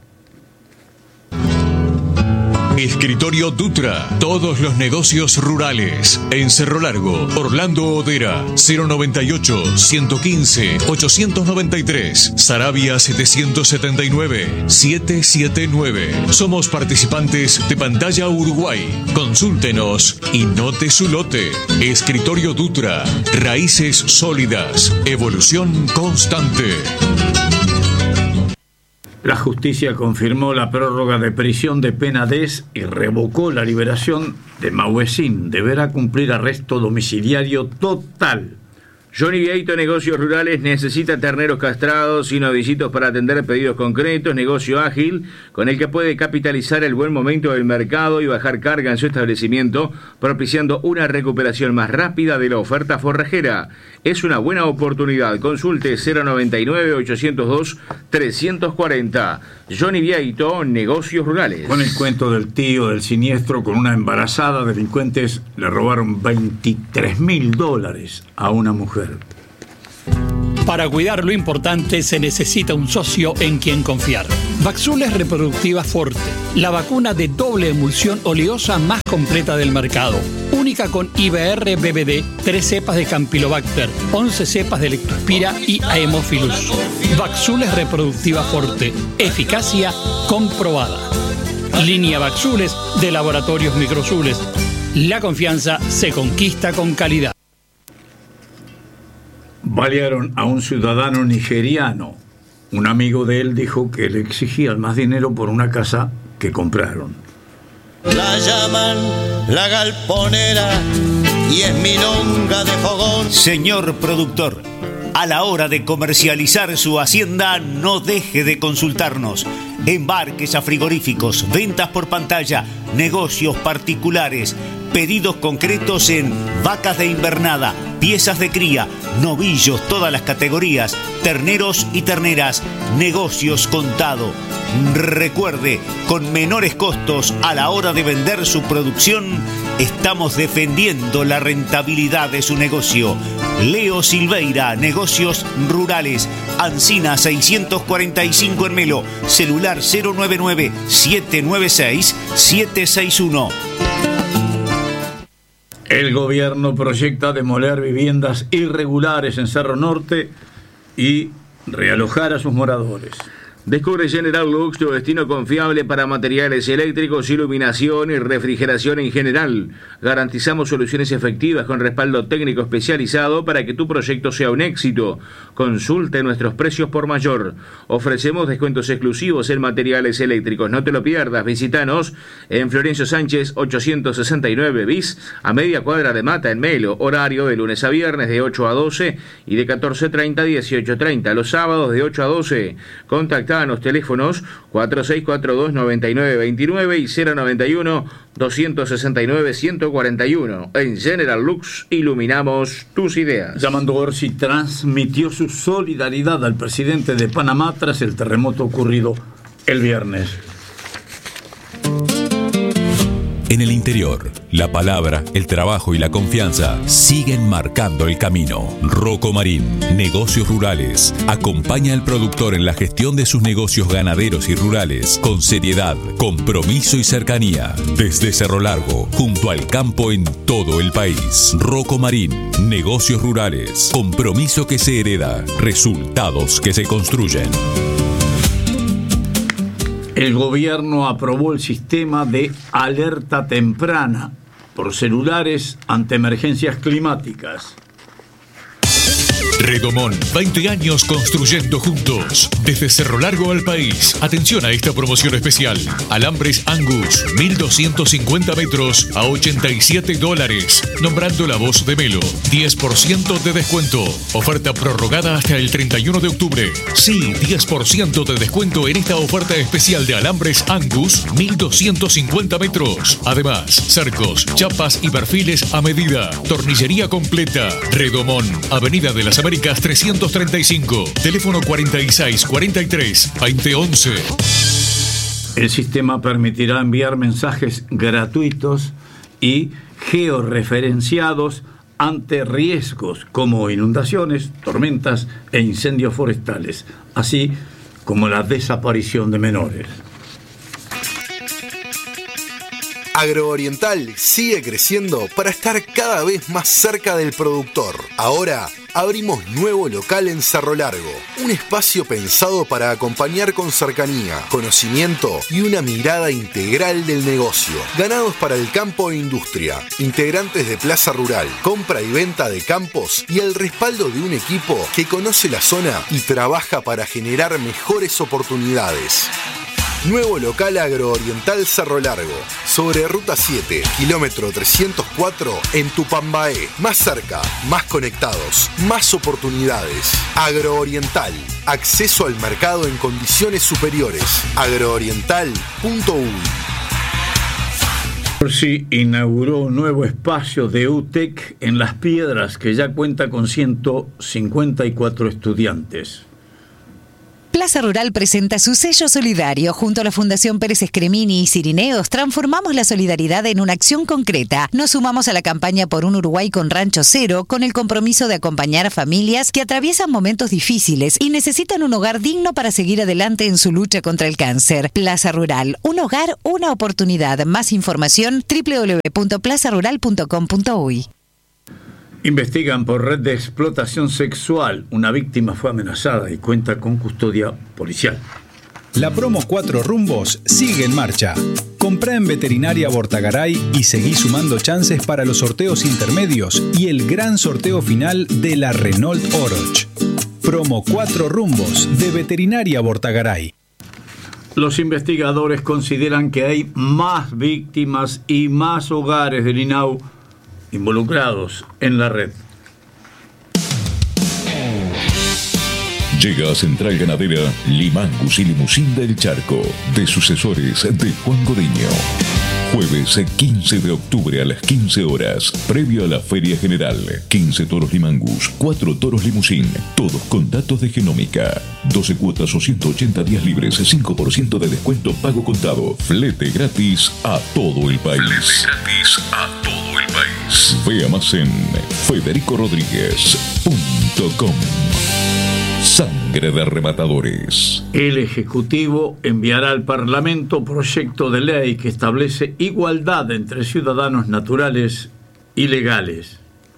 Escritorio Dutra, todos los negocios rurales. En Cerro Largo, Orlando Odera, cero noventa y ocho, ciento quince, ochocientos noventa y tres, Saravia setecientos setenta y nueve, setecientos setenta y nueve. Somos participantes de Pantalla Uruguay. Consúltenos y note su lote. Escritorio Dutra, raíces sólidas, evolución constante. La justicia confirmó la prórroga de prisión de Penades y revocó la liberación de Mauesín. Deberá cumplir arresto domiciliario total. Johnny Vieito Negocios Rurales necesita terneros castrados y novicitos para atender pedidos concretos, negocio ágil con el que puede capitalizar el buen momento del mercado y bajar carga en su establecimiento, propiciando una recuperación más rápida de la oferta forrajera. Es una buena oportunidad. Consulte cero noventa y nueve, ochocientos dos, trescientos cuarenta. Johnny Vieito Negocios Rurales. Con el cuento del tío del siniestro con una embarazada, delincuentes le robaron veintitrés mil dólares a una mujer. Para cuidar lo importante se necesita un socio en quien confiar. Vaxules Reproductiva Forte, la vacuna de doble emulsión oleosa más completa del mercado. Única con I B R B B D, tres cepas de Campylobacter, once cepas de Lectospira y Haemophilus. Vaxules Reproductiva Forte, eficacia comprobada. Línea Vaxules de Laboratorios Microzules. La confianza se conquista con calidad. Balearon a un ciudadano nigeriano. Un amigo de él dijo que le exigían más dinero por una casa que compraron. La llaman la galponera y es milonga de fogón. Señor productor, a la hora de comercializar su hacienda, no deje de consultarnos. Embarques a frigoríficos, ventas por pantalla, negocios particulares, pedidos concretos en vacas de invernada, piezas de cría, novillos, todas las categorías, terneros y terneras, negocios contado. Recuerde, con menores costos a la hora de vender su producción, estamos defendiendo la rentabilidad de su negocio. Leo Silveira, Negocios Rurales, Ancina seiscientos cuarenta y cinco en Melo, celular cero nueve nueve, siete nueve seis, siete seis uno. El gobierno proyecta demoler viviendas irregulares en Cerro Norte y realojar a sus moradores. Descubre General Lux, tu destino confiable para materiales eléctricos, iluminación y refrigeración en general. Garantizamos soluciones efectivas con respaldo técnico especializado para que tu proyecto sea un éxito. Consulte nuestros precios por mayor. Ofrecemos descuentos exclusivos en materiales eléctricos. No te lo pierdas. Visítanos en Florencio Sánchez ochocientos sesenta y nueve bis, a media cuadra de Mata en Melo. Horario de lunes a viernes de ocho a doce y de catorce treinta a dieciocho treinta. Los sábados de ocho a doce. Contacta a los teléfonos cuatro seis cuatro dos, nueve nueve dos nueve y cero noventa y uno, doscientos sesenta y nueve, ciento cuarenta y uno. En General Lux iluminamos tus ideas. Yamandu Orsi transmitió su solidaridad al presidente de Panamá tras el terremoto ocurrido el viernes. En el interior, la palabra, el trabajo y la confianza siguen marcando el camino. Rocco Marín, Negocios Rurales. Acompaña al productor en la gestión de sus negocios ganaderos y rurales con seriedad, compromiso y cercanía. Desde Cerro Largo, junto al campo en todo el país. Rocco Marín, Negocios Rurales. Compromiso que se hereda, resultados que se construyen. El gobierno aprobó el sistema de alerta temprana por celulares ante emergencias climáticas. Redomón, veinte años construyendo juntos. Desde Cerro Largo al país. Atención a esta promoción especial. Alambres Angus, mil doscientos cincuenta metros a ochenta y siete dólares. Nombrando la voz de Melo. diez por ciento de descuento. Oferta prorrogada hasta el treinta y uno de octubre. Sí, diez por ciento de descuento en esta oferta especial de Alambres Angus, mil doscientos cincuenta metros. Además, cercos, chapas y perfiles a medida. Tornillería completa. Redomón, Avenida de las Américas trescientos treinta y cinco, teléfono cuarenta y seis, cuarenta y tres, veinte once. El sistema permitirá enviar mensajes gratuitos y georreferenciados ante riesgos como inundaciones, tormentas e incendios forestales, así como la desaparición de menores. Agrooriental sigue creciendo para estar cada vez más cerca del productor. Ahora abrimos nuevo local en Cerro Largo, un espacio pensado para acompañar con cercanía, conocimiento y una mirada integral del negocio. Ganados para el campo e industria, integrantes de Plaza Rural, compra y venta de campos y el respaldo de un equipo que conoce la zona y trabaja para generar mejores oportunidades. Nuevo local Agrooriental Cerro Largo, sobre Ruta siete, kilómetro trescientos cuatro, en Tupambaé. Más cerca, más conectados, más oportunidades. Agrooriental, acceso al mercado en condiciones superiores. agrooriental punto uy. Orsi inauguró un nuevo espacio de U T E C en Las Piedras que ya cuenta con ciento cincuenta y cuatro estudiantes. Plaza Rural presenta su sello solidario. Junto a la Fundación Pérez Escremini y Cirineos, transformamos la solidaridad en una acción concreta. Nos sumamos a la campaña por un Uruguay con Rancho Cero, con el compromiso de acompañar a familias que atraviesan momentos difíciles y necesitan un hogar digno para seguir adelante en su lucha contra el cáncer. Plaza Rural, un hogar, una oportunidad. Más información, doble u doble u doble u punto plaza rural punto com punto uy. Investigan por red de explotación sexual. Una víctima fue amenazada y cuenta con custodia policial. La promo Cuatro Rumbos sigue en marcha. Comprá en Veterinaria Bortagaray y seguí sumando chances para los sorteos intermedios y el gran sorteo final de la Renault Oroch. Promo Cuatro Rumbos de Veterinaria Bortagaray. Los investigadores consideran que hay más víctimas y más hogares del INAU involucrados en la red. Llega a Central Ganadera Limangus y Limusín del Charco, de sucesores de Juan Godiño. Jueves quince de octubre a las quince horas, previo a la Feria General. quince toros Limangus, cuatro toros Limusín, todos con datos de genómica. doce cuotas o ciento ochenta días libres, cinco por ciento de descuento pago contado. Flete gratis a todo el país. Flete gratis a todo el país. Vea más en federico rodríguez punto com. Sangre de arrebatadores. El Ejecutivo enviará al Parlamento proyecto de ley que establece igualdad entre ciudadanos naturales y legales.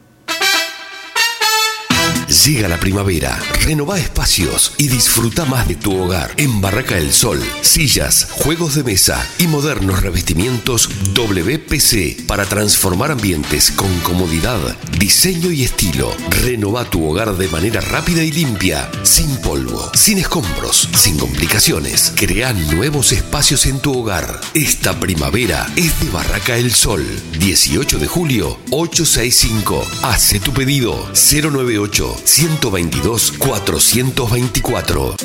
Llega la primavera, renová espacios y disfruta más de tu hogar. En Barraca del Sol, sillas, juegos de mesa y modernos revestimientos W P C para transformar ambientes con comodidad, diseño y estilo. Renová tu hogar de manera rápida y limpia, sin polvo, sin escombros, sin complicaciones. Crea nuevos espacios en tu hogar. Esta primavera es de Barraca del Sol. dieciocho de julio, ochocientos sesenta y cinco. Hace tu pedido cero noventa y ocho, ciento veintidós, cuatrocientos veinticuatro.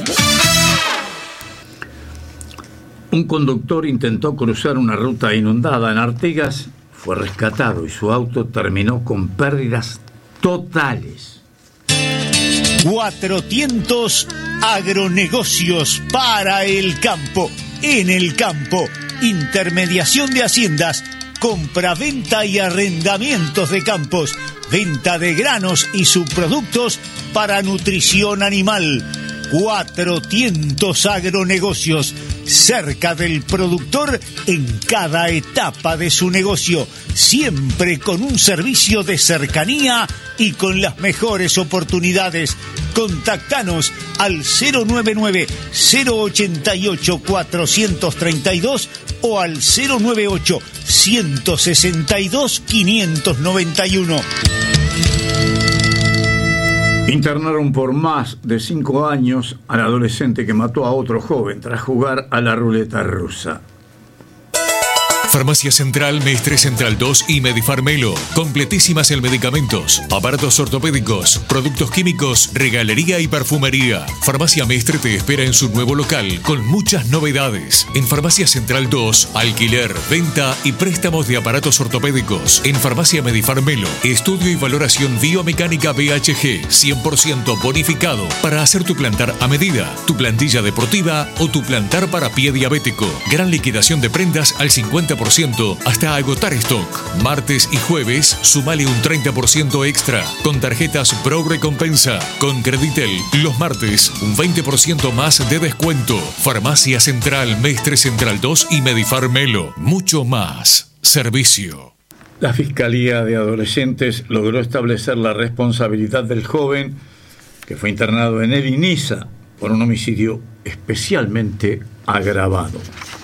Un conductor intentó cruzar una ruta inundada en Artigas, fue rescatado y su auto terminó con pérdidas totales. cuatrocientos agronegocios para el campo, en el campo, intermediación de haciendas, compra-venta y arrendamientos de campos, venta de granos y subproductos para nutrición animal. cuatrocientos agronegocios, cerca del productor en cada etapa de su negocio, siempre con un servicio de cercanía y con las mejores oportunidades. Contactanos al cero noventa y nueve, cero ochenta y ocho, cuatrocientos treinta y dos o al cero noventa y ocho, ciento sesenta y dos, quinientos noventa y uno. Internaron por más de cinco años al adolescente que mató a otro joven tras jugar a la ruleta rusa. Farmacia Central, Mestre Central dos y Medifarmelo. Completísimas en medicamentos, aparatos ortopédicos, productos químicos, regalería y perfumería. Farmacia Mestre te espera en su nuevo local con muchas novedades. En Farmacia Central dos, alquiler, venta y préstamos de aparatos ortopédicos. En Farmacia Medifarmelo, estudio y valoración biomecánica B H G, cien por ciento bonificado para hacer tu plantar a medida, tu plantilla deportiva o tu plantar para pie diabético. Gran liquidación de prendas al cincuenta por ciento hasta agotar stock. Martes y jueves, sumale un treinta por ciento extra con tarjetas Pro Recompensa. Con Creditel, los martes, un veinte por ciento más de descuento. Farmacia Central, Mestre Central dos y Medifarmelo. Mucho más. servicio. La Fiscalía de Adolescentes logró establecer la responsabilidad del joven que fue internado en el INISA por un homicidio especialmente agravado.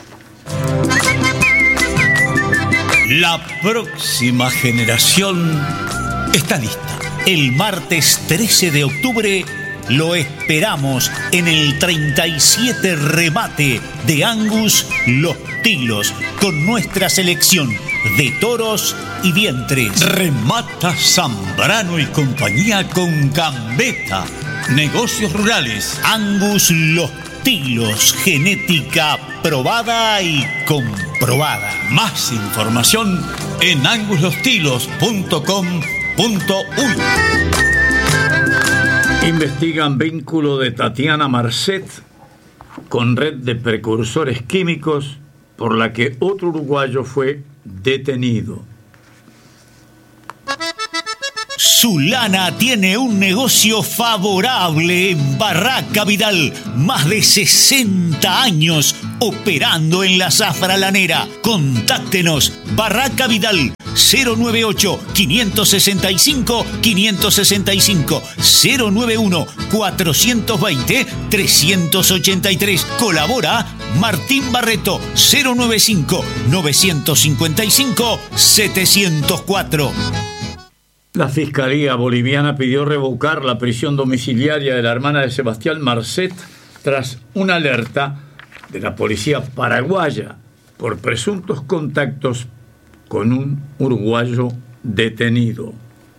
La próxima generación está lista. El martes trece de octubre lo esperamos en el treinta y siete remate de Angus Los Tilos con nuestra selección de toros y vientres. Remata Zambrano y compañía con Gambetta. Negocios rurales. Angus Los Tilos, genética probada y comprobada. Más información en angus los tilos punto com punto uy. Investigan vínculo de Tatiana Marcet con red de precursores químicos por la que otro uruguayo fue detenido. Zulana tiene un negocio favorable en Barraca Vidal. Más de sesenta años operando en la zafra lanera. Contáctenos. Barraca Vidal cero noventa y ocho, quinientos sesenta y cinco, quinientos sesenta y cinco, cero noventa y uno, cuatrocientos veinte, trescientos ochenta y tres. Colabora Martín Barreto cero noventa y cinco, novecientos cincuenta y cinco, setecientos cuatro. La Fiscalía boliviana pidió revocar la prisión domiciliaria de la hermana de Sebastián Marcet tras una alerta de la policía paraguaya por presuntos contactos con un uruguayo detenido.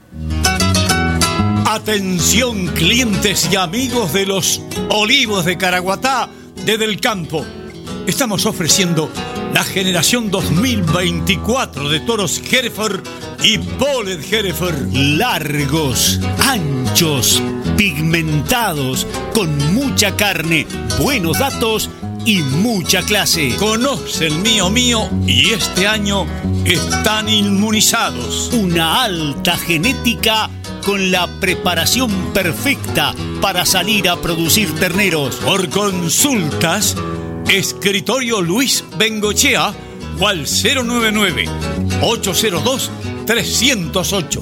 Atención, clientes y amigos de los Olivos de Caraguatá, desde el campo. Estamos ofreciendo la generación dos mil veinticuatro de toros Hereford y Polled Hereford. Largos, anchos, pigmentados, con mucha carne, buenos datos y mucha clase. Conoce el mío mío y este año están inmunizados. Una alta genética con la preparación perfecta para salir a producir terneros. Por consultas, Escritorio Luis Bengochea o al cero noventa y nueve, ocho cero dos, tres cero ocho.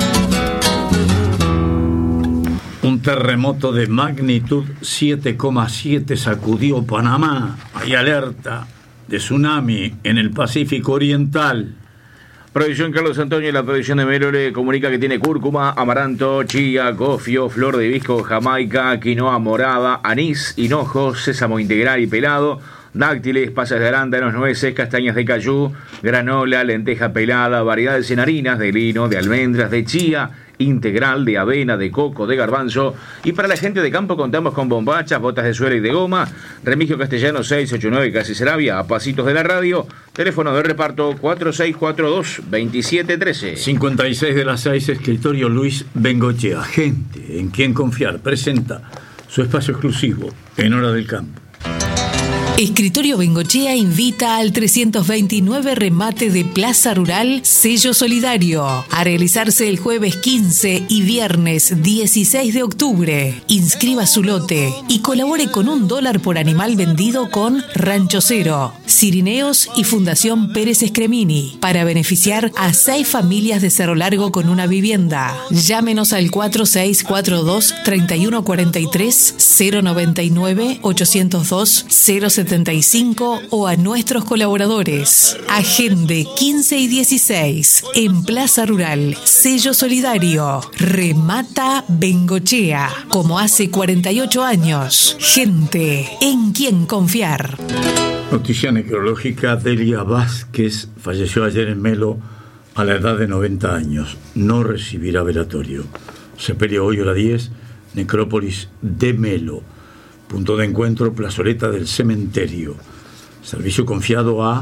Un terremoto de magnitud siete coma siete sacudió Panamá. Hay alerta de tsunami en el Pacífico Oriental. Producción Carlos Antonio, la producción de Melo le comunica que tiene cúrcuma, amaranto, chía, gofio, flor de hibisco, jamaica, quinoa morada, anís, hinojo, sésamo integral y pelado, dáctiles, pasas de arándanos, nueces, castañas de cayú, granola, lenteja pelada, variedades en harinas de lino, de almendras, de chía, integral, de avena, de coco, de garbanzo. Y para la gente de campo contamos con bombachas, botas de suela y de goma. Remigio Castellano seiscientos ochenta y nueve, Casi Sarabia, a pasitos de la radio. Teléfono de reparto cuatro seis cuatro dos, veintisiete trece. cincuenta y seis de las seis, Escritorio Luis Bengochea. Gente en quien confiar presenta su espacio exclusivo en Hora del Campo. Escritorio Bengochea invita al trescientos veintinueve remate de Plaza Rural Sello Solidario a realizarse el jueves quince y viernes dieciséis de octubre. Inscriba su lote y colabore con un dólar por animal vendido con Rancho Cero, Cirineos y Fundación Pérez Escremini para beneficiar a seis familias de Cerro Largo con una vivienda. Llámenos al cuatro seis cuatro dos, tres uno cuatro tres, cero noventa y nueve, ochocientos dos, cero setenta y cinco o a nuestros colaboradores. Agende quince y dieciséis en Plaza Rural Sello Solidario. Remata Bengochea, como hace cuarenta y ocho años. Gente en quien confiar. Noticia necrológica: Delia Vázquez falleció ayer en Melo a la edad de noventa años. No recibirá velatorio. Sepelio hoy hora diez, Necrópolis de Melo. Punto de encuentro, plazoleta del cementerio. Servicio confiado a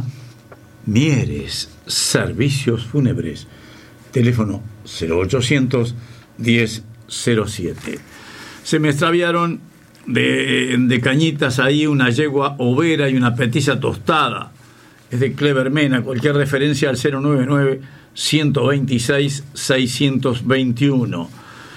Mieres Servicios Fúnebres. Teléfono cero ochocientos, diez cero siete. Se me extraviaron de, de cañitas ahí una yegua overa y una petiza tostada. Es de Clever Mena. Cualquier referencia al cero noventa y nueve, ciento veintiséis, seiscientos veintiuno.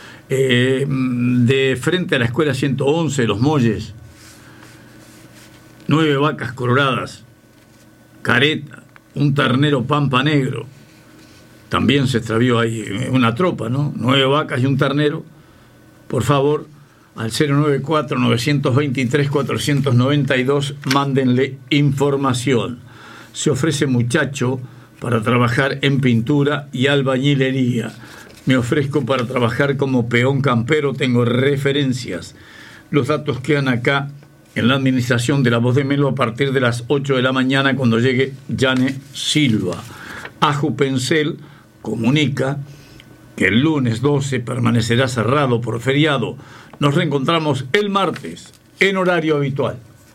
Eh, de frente a la escuela ciento once de Los Molles, nueve vacas coloradas, careta, un ternero pampa negro. También se extravió ahí una tropa, ¿no? Nueve vacas y un ternero. Por favor, al cero nueve cuatro, nueve dos tres, cuatro nueve dos, mándenle información. Se ofrece muchacho para trabajar en pintura y albañilería. Me ofrezco para trabajar como peón campero, tengo referencias. Los datos quedan acá en la administración de La Voz de Melo a partir de las ocho de la mañana cuando llegue Yane Silva. Ajupencel comunica que el lunes doce permanecerá cerrado por feriado. Nos reencontramos el martes en horario habitual.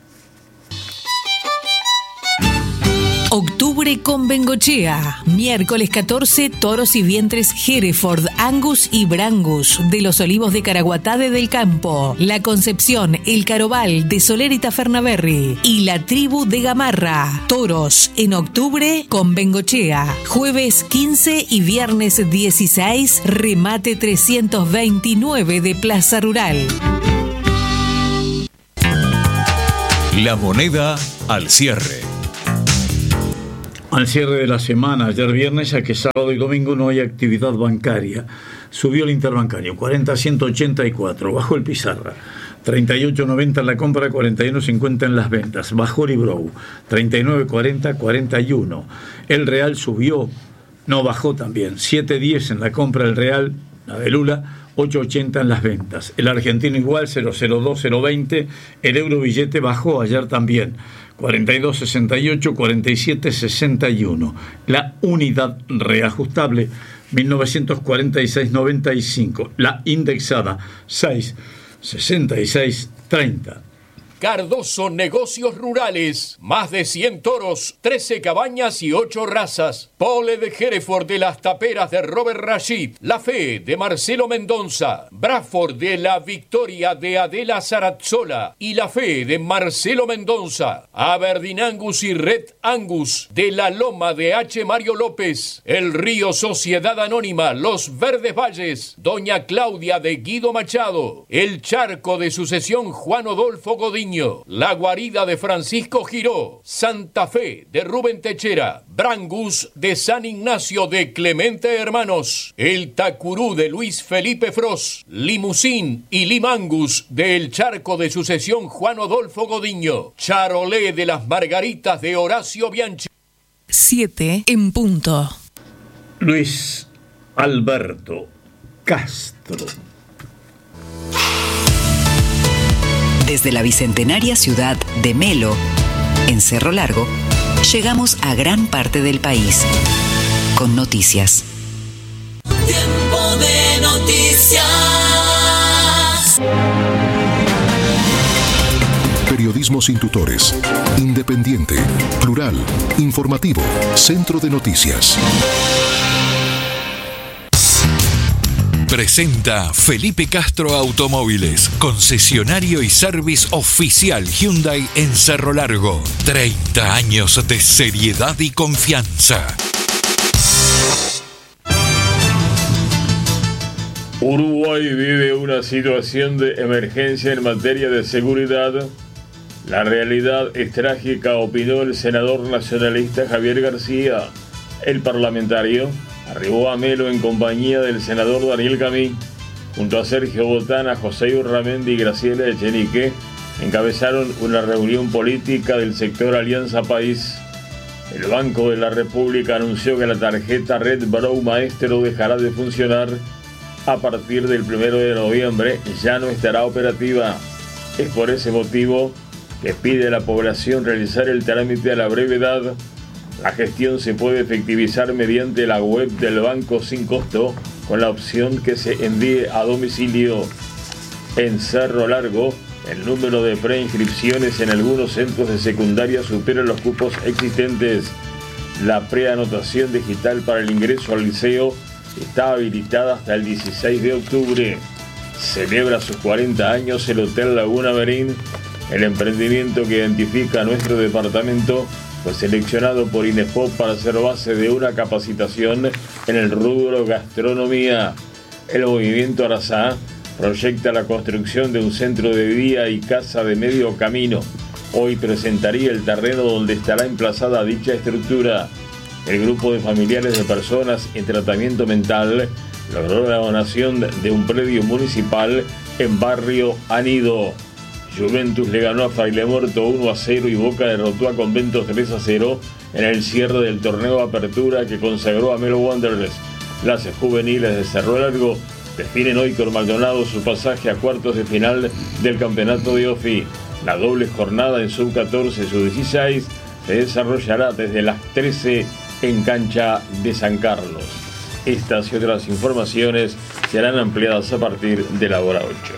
Octubre con Bengochea. Miércoles catorce, toros y vientres Hereford, Angus y Brangus de los Olivos de Caraguatá del Campo. La Concepción, el Carobal de Soler y Tafernaberry y la Tribu de Gamarra. Toros en octubre con Bengochea. Jueves quince y viernes dieciséis, remate trescientos veintinueve de Plaza Rural. La moneda al cierre. Al cierre de la semana, ayer viernes, ya que sábado y domingo no hay actividad bancaria, subió el interbancario, cuarenta ciento ochenta y cuatro, bajó el Pizarra, treinta y ocho noventa en la compra, cuarenta y uno cincuenta en las ventas, bajó el Ibrou, treinta y nueve cuarenta, cuarenta y uno, el Real subió, no bajó también, siete diez en la compra el Real, la de Lula, ocho ochenta en las ventas, el argentino igual, cero cero dos, cero veinte, el euro billete bajó ayer también, cuarenta y dos sesenta y ocho, cuarenta y siete sesenta y uno. La unidad reajustable, mil novecientos cuarenta y seis noventa y cinco. La indexada, seis sesenta y seis treinta. Cardoso Negocios Rurales. Más de cien toros, trece cabañas y ocho razas. Pole de Hereford de las Taperas de Robert Rashid. La Fe de Marcelo Mendonza. Bradford de La Victoria de Adela Zarazzola. Y La Fe de Marcelo Mendonza. Aberdeen Angus y Red Angus de La Loma de H. Mario López. El Río Sociedad Anónima. Los Verdes Valles. Doña Claudia de Guido Machado. El Charco de Sucesión Juan Odolfo Godiño. La Guarida de Francisco Giró, Santa Fe de Rubén Techera, Brangus de San Ignacio de Clemente Hermanos, el Tacurú de Luis Felipe Fros, Limusín y Limangus del Charco de Sucesión Juan Odolfo Godiño, Charolé de las Margaritas de Horacio Bianchi. siete en punto. Luis Alberto Castro. Desde la bicentenaria ciudad de Melo, en Cerro Largo, llegamos a gran parte del país con noticias. Tiempo de noticias. Periodismo sin tutores, independiente, plural, informativo, Centro de Noticias. Presenta Felipe Castro Automóviles, concesionario y service oficial Hyundai en Cerro Largo. treinta años de seriedad y confianza. Uruguay vive una situación de emergencia en materia de seguridad. La realidad es trágica, opinó el senador nacionalista Javier García. El parlamentario arribó a Melo en compañía del senador Daniel Camí. Junto a Sergio Botana, José Urramendi y Graciela Echenique, encabezaron una reunión política del sector Alianza País. El Banco de la República anunció que la tarjeta Red Brow Maestro dejará de funcionar a partir del primero de noviembre, ya no estará operativa. Es por ese motivo que pide a la población realizar el trámite a la brevedad. La gestión se puede efectivizar mediante la web del banco sin costo, con la opción que se envíe a domicilio. En Cerro Largo, el número de preinscripciones en algunos centros de secundaria supera los cupos existentes. La preanotación digital para el ingreso al liceo está habilitada hasta el dieciséis de octubre. Celebra sus cuarenta años el Hotel Laguna Merín. El emprendimiento que identifica nuestro departamento fue seleccionado por INEFOP para ser base de una capacitación en el rubro gastronomía. El movimiento Arazá proyecta la construcción de un centro de día y casa de medio camino. Hoy presentaría el terreno donde estará emplazada dicha estructura. el grupo de familiares de personas en tratamiento mental logró la donación de un predio municipal en Barrio Anido. Juventus le ganó a Fraile Muerto uno a cero y Boca derrotó a Convento tres a cero en el cierre del torneo de apertura que consagró a Melo Wanderers. Las juveniles de Cerro Largo definen hoy con Maldonado su pasaje a cuartos de final del campeonato de O F I. La doble jornada en sub catorce y sub dieciséis se desarrollará desde las trece en cancha de San Carlos. Estas y otras informaciones serán ampliadas a partir de la hora ocho.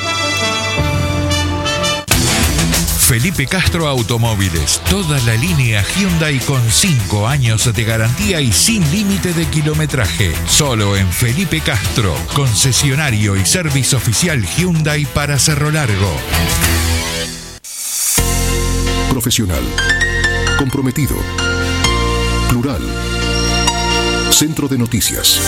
Felipe Castro Automóviles, toda la línea Hyundai con cinco años de garantía y sin límite de kilometraje. Solo en Felipe Castro, concesionario y servicio oficial Hyundai para Cerro Largo. Profesional, comprometido, plural, Centro de Noticias.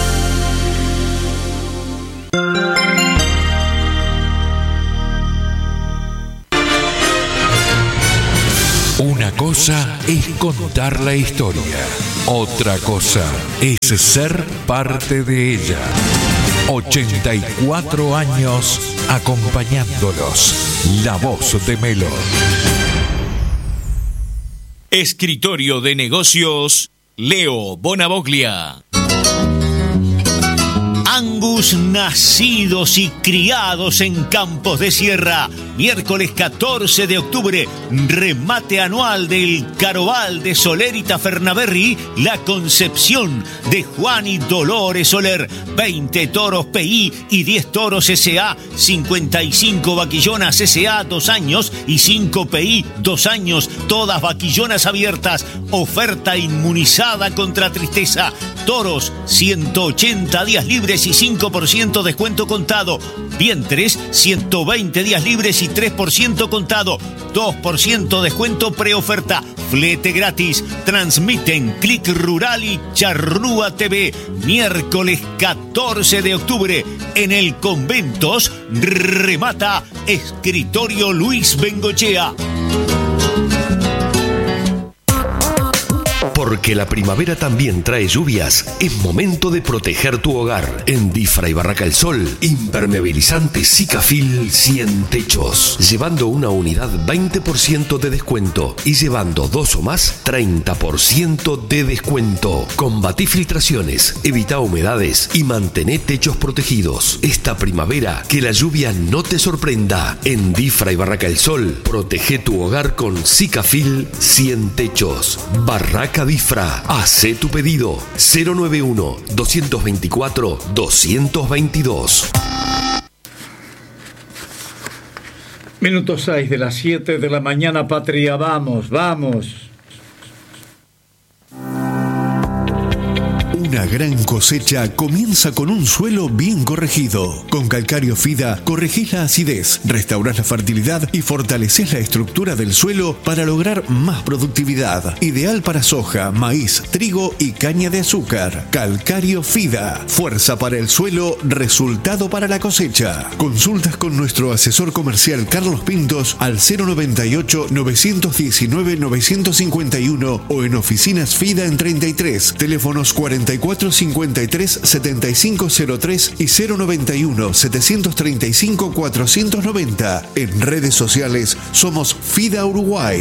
Una cosa es contar la historia, otra cosa es ser parte de ella. ochenta y cuatro años acompañándolos. La voz de Melo. Escritorio de Negocios, Leo Bonavoglia. Angus nacidos y criados en Campos de Sierra. Miércoles catorce de octubre, remate anual del Carobal de Soler y Tafernaberry, La Concepción de Juan y Dolores Soler. veinte toros P I y diez toros S A, cincuenta y cinco vaquillonas S A dos años y cinco P I dos años, todas vaquillonas abiertas. Oferta inmunizada contra tristeza. Toros, ciento ochenta días libres y cinco por ciento descuento contado. Vientres, ciento veinte días libres y tres por ciento contado. dos por ciento descuento preoferta. Flete gratis. Transmiten Click Rural y Charrúa T V. Miércoles catorce de octubre en el Conventos. Remata Escritorio Luis Bengochea. Porque la primavera también trae lluvias, es momento de proteger tu hogar. En Difra y Barraca El Sol, impermeabilizante Sikafil cien techos. Llevando una unidad veinte por ciento de descuento y llevando dos o más treinta por ciento de descuento. Combatí filtraciones, evita humedades y mantén techos protegidos. Esta primavera, que la lluvia no te sorprenda. En Difra y Barraca El Sol, protege tu hogar con Sikafil cien techos. Barraca Difra, hace tu pedido cero noventa y uno, doscientos veinticuatro, doscientos veintidós. Minuto seis de las siete de la mañana, Patria, vamos, vamos. Una gran cosecha comienza con un suelo bien corregido. Con Calcario Fida corregís la acidez, restaurás la fertilidad y fortaleces la estructura del suelo para lograr más productividad. Ideal para soja, maíz, trigo y caña de azúcar. Calcario Fida. Fuerza para el suelo, resultado para la cosecha. Consultas con nuestro asesor comercial Carlos Pintos al cero noventa y ocho, novecientos diecinueve, novecientos cincuenta y uno o en Oficinas Fida en treinta y tres. Teléfonos cuarenta y cuatro cincuenta y tres setenta y cinco cero tres y cero noventa y uno setecientos treinta y cinco cuatrocientos noventa. En redes sociales somos Fida Uruguay.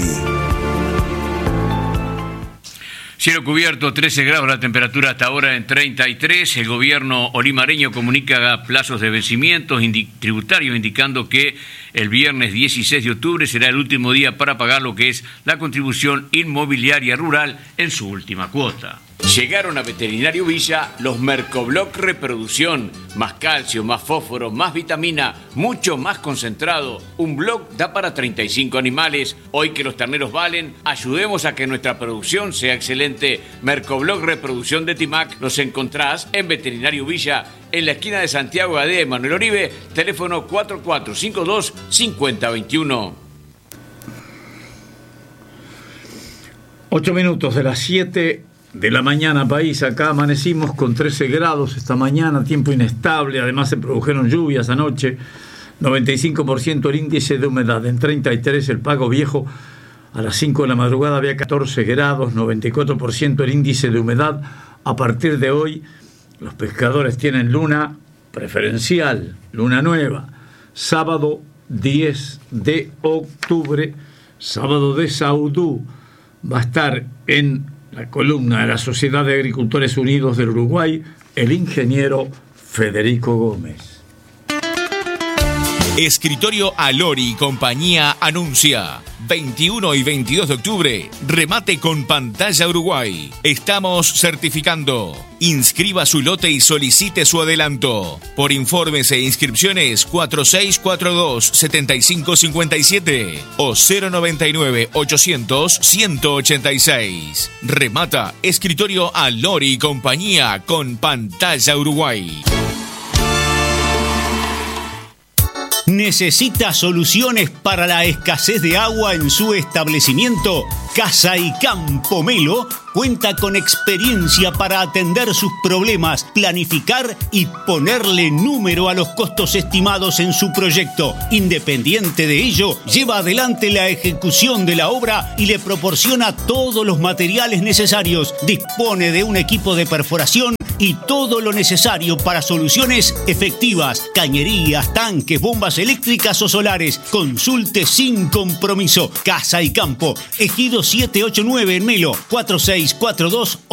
Cielo cubierto, trece grados la temperatura hasta ahora en treinta y tres. El gobierno olimareño comunica plazos de vencimientos indi- tributarios indicando que el viernes dieciséis de octubre será el último día para pagar lo que es la contribución inmobiliaria rural en su última cuota. Llegaron a Veterinario Villa los Mercobloc Reproducción. Más calcio, más fósforo, más vitamina, mucho más concentrado. Un bloc da para treinta y cinco animales. Hoy que los terneros valen, ayudemos a que nuestra producción sea excelente. Mercobloc Reproducción de Timac los encontrás en Veterinario Villa, en la esquina de Santiago Gadea y Manuel Oribe. Teléfono cuatro cuatro cinco dos, cinco cero dos uno. Ocho minutos de las siete de la mañana, país. Acá amanecimos con trece grados esta mañana, tiempo inestable, además se produjeron lluvias anoche. Noventa y cinco por ciento el índice de humedad, en treinta y tres el Pago Viejo A las cinco de la madrugada había catorce grados, noventa y cuatro por ciento el índice de humedad. A partir de hoy, los pescadores tienen luna preferencial, luna nueva. Sábado diez de octubre, sábado de Saudú, va a estar en la columna de la Sociedad de Agricultores Unidos del Uruguay el ingeniero Federico Gómez. Escritorio Alori y compañía anuncia veintiuno y veintidós de octubre, remate con pantalla Uruguay. Estamos certificando. Inscriba su lote y solicite su adelanto. Por informes e inscripciones cuatro seis cuatro dos, siete cinco cinco siete o cero noventa y nueve, ochocientos, ciento ochenta y seis. Remata Escritorio Alori y compañía con pantalla Uruguay. ¿Necesita soluciones para la escasez de agua en su establecimiento? Casa y Campo Melo cuenta con experiencia para atender sus problemas, planificar y ponerle número a los costos estimados en su proyecto. Independiente de ello, lleva adelante la ejecución de la obra y le proporciona todos los materiales necesarios. Dispone de un equipo de perforación y todo lo necesario para soluciones efectivas, cañerías, tanques, bombas eléctricas o solares. Consulte sin compromiso. Casa y Campo, Ejido setecientos ochenta y nueve en Melo, cuatro seis cuatro dos,